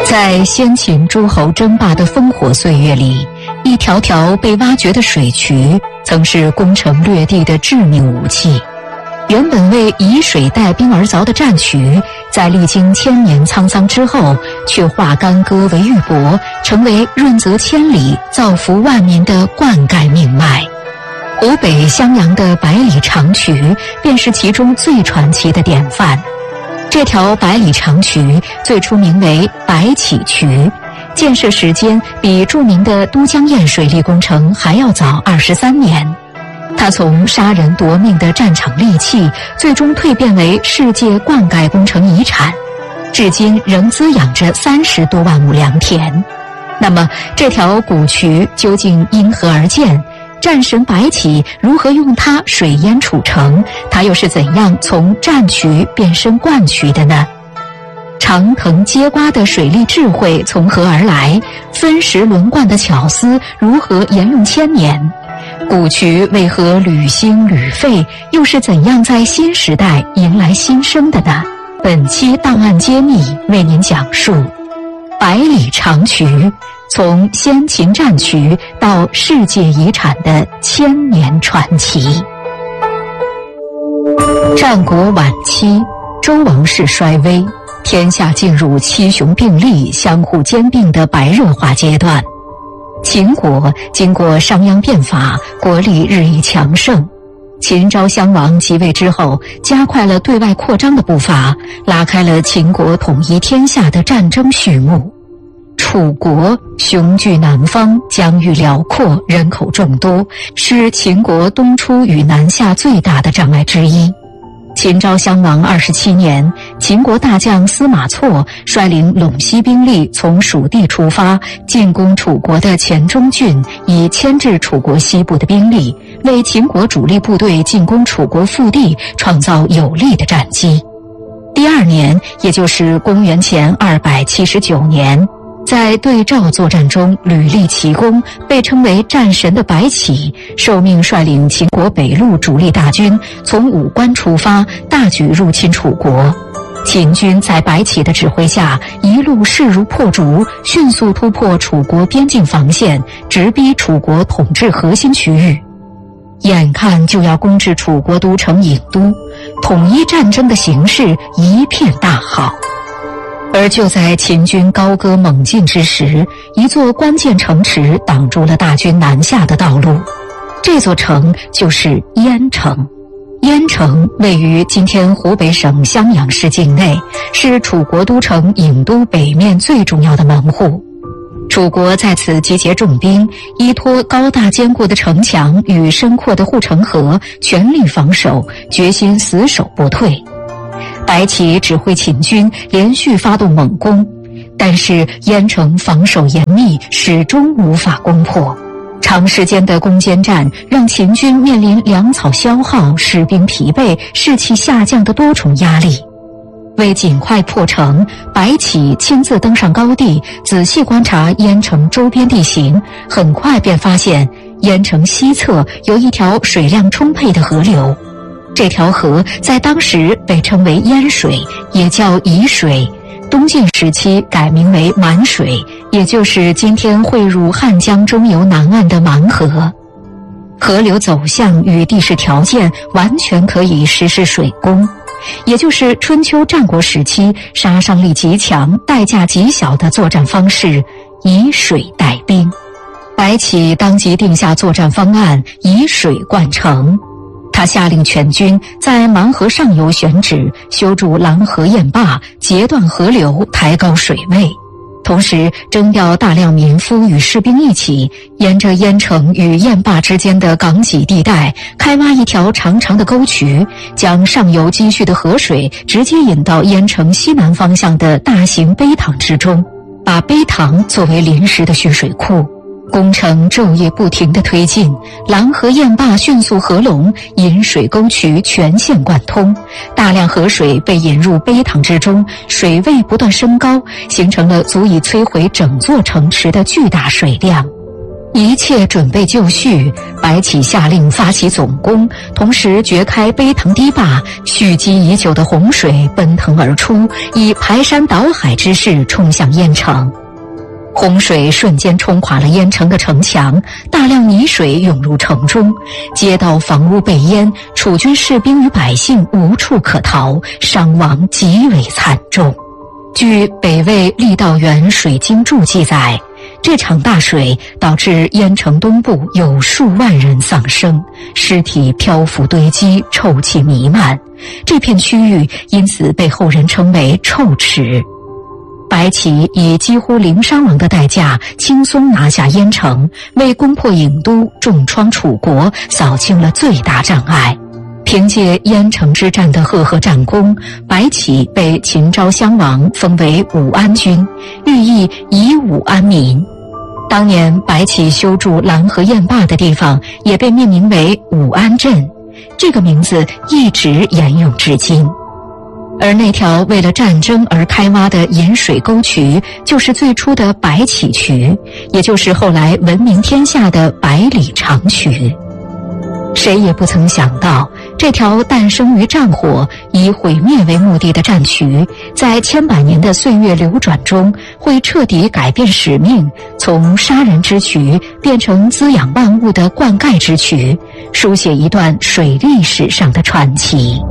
在先秦诸侯争霸的烽火岁月里，一条条被挖掘的水渠曾是攻城略地的致命武器。原本为以水带兵而凿的战渠，在历经千年沧桑之后，却化干戈为玉帛，成为润泽千里、造福万民的灌溉命脉。湖北襄阳的百里长渠便是其中最传奇的典范。这条百里长渠最初名为白起渠，建设时间比著名的都江堰水利工程还要早23年。它从杀人夺命的战场利器，最终蜕变为世界灌溉工程遗产，至今仍滋养着30多万亩良田。那么，这条古渠究竟因何而建？战神白起如何用它水淹楚城？他又是怎样从战渠变身灌渠的呢？长藤接瓜的水利智慧从何而来？分时轮灌的巧思如何沿用千年？古渠为何屡兴屡废？又是怎样在新时代迎来新生的呢？本期档案揭秘为您讲述百里长渠，从先秦战渠到世界遗产的千年传奇。战国晚期，周王室衰微，天下进入七雄并立、相互兼并的白热化阶段。秦国经过商鞅变法，国力日益强盛。秦昭襄王即位之后，加快了对外扩张的步伐，拉开了秦国统一天下的战争序幕。楚国雄踞南方，疆域辽阔，人口众多，是秦国东出与南下最大的障碍之一。秦昭襄王27年，秦国大将司马错率领陇西兵力从蜀地出发，进攻楚国的黔中郡，以牵制楚国西部的兵力，为秦国主力部队进攻楚国腹地创造有利的战机。第二年，也就是公元前279年，在对赵作战中屡立奇功，被称为战神的白起受命率领秦国北路主力大军从武关出发，大举入侵楚国。秦军在白起的指挥下，一路势如破竹，迅速突破楚国边境防线，直逼楚国统治核心区域。眼看就要攻至楚国都城郢都，统一战争的形势一片大好。而就在秦军高歌猛进之时，一座关键城池挡住了大军南下的道路。这座城就是鄢城。鄢城位于今天湖北省襄阳市境内，是楚国都城郢都北面最重要的门户。楚国在此集结重兵，依托高大坚固的城墙与深阔的护城河，全力防守，决心死守不退。白起指挥秦军连续发动猛攻，但是鄢城防守严密，始终无法攻破。长时间的攻坚战让秦军面临粮草消耗、士兵疲惫、士气下降的多重压力。为尽快破城，白起亲自登上高地，仔细观察鄢城周边地形，很快便发现鄢城西侧有一条水量充沛的河流。这条河在当时被称为鄢水，也叫沂水，东晋时期改名为满水，也就是今天汇入汉江中游南岸的蛮河。河流走向与地势条件完全可以实施水攻，也就是春秋战国时期杀伤力极强、代价极小的作战方式，以水带兵。白起当即定下作战方案，以水灌城。他下令全军在蛮河上游选址修筑拦河堰坝，截断河流，抬高水位，同时征调大量民夫与士兵一起，沿着鄢城与堰坝之间的港脊地带开挖一条长长的沟渠，将上游积蓄的河水直接引到鄢城西南方向的大型陂塘之中，把陂塘作为临时的蓄水库。工程昼夜不停地推进，拦河堰坝迅速合拢，引水沟渠全线贯通，大量河水被引入陂塘之中，水位不断升高，形成了足以摧毁整座城池的巨大水量。 一切准备就绪，白起下令发起总攻，同时掘开碑腾堤坝，蓄积已久的洪水奔腾而出，以排山倒海之势冲向鄢城。洪水瞬间冲垮了鄢城的城墙，大量泥水涌入城中，街道房屋被淹，楚军士兵与百姓无处可逃，伤亡极为惨重。据北魏郦道元《水经注》记载，这场大水导致鄢城东部有数万人丧生，尸体漂浮堆积，臭气弥漫，这片区域因此被后人称为臭池。白起以几乎零伤亡的代价轻松拿下鄢城，为攻破郢都、重创楚国扫清了最大障碍。凭借鄢城之战的赫赫战功，白起被秦昭襄王封为武安君，寓意以武安民。当年白起修筑拦河堰坝的地方也被命名为武安镇，这个名字一直沿用至今。而那条为了战争而开挖的引水沟渠，就是最初的白起渠，也就是后来闻名天下的百里长渠。谁也不曾想到，这条诞生于战火、以毁灭为目的的战渠，在千百年的岁月流转中，会彻底改变使命，从杀人之渠变成滋养万物的灌溉之渠，书写一段水利史上的传奇。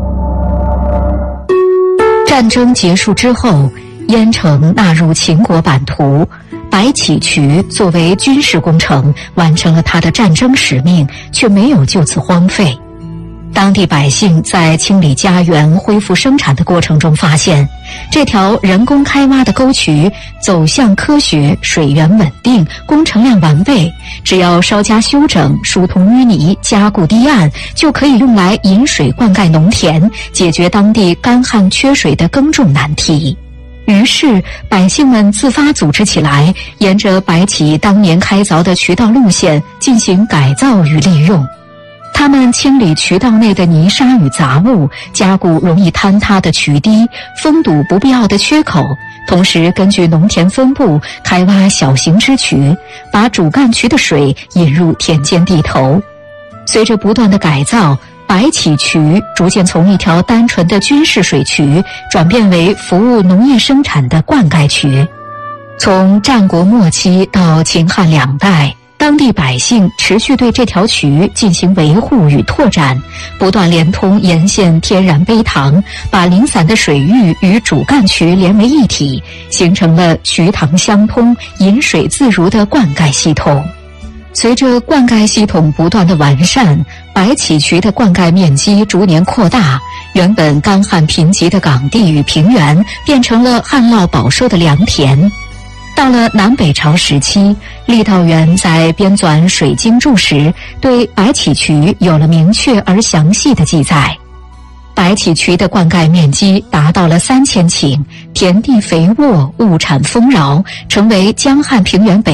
战争结束之后，鄢城纳入秦国版图，白起渠作为军事工程完成了它的战争使命，却没有就此荒废。当地百姓在清理家园、恢复生产的过程中发现，这条人工开挖的沟渠走向科学，水源稳定，工程量完备，只要稍加修整、疏通淤泥、加固堤岸，就可以用来引水灌溉农田，解决当地干旱缺水的耕种难题。于是百姓们自发组织起来，沿着白起当年开凿的渠道路线进行改造与利用。他们清理渠道内的泥沙与杂物，加固容易坍塌的渠堤，封堵不必要的缺口，同时根据农田分布开挖小型支渠，把主干渠的水引入田间地头。随着不断的改造，白起渠逐渐从一条单纯的军事水渠转变为服务农业生产的灌溉渠。从战国末期到秦汉两代，当地百姓持续对这条渠进行维护与拓展，不断连通沿线天然陂塘，把零散的水域与主干渠连为一体，形成了渠塘相通、引水自如的灌溉系统。随着灌溉系统不断的完善，白起渠的灌溉面积逐年扩大，原本干旱贫瘠的港地与平原变成了旱涝保收的良田。到了南北朝时期，郦道元在编纂《水经注》时，对白起渠有了明确而详细的记载。白起渠的灌溉面积达到了3000顷，田地肥沃，物产丰饶，成为江汉平原北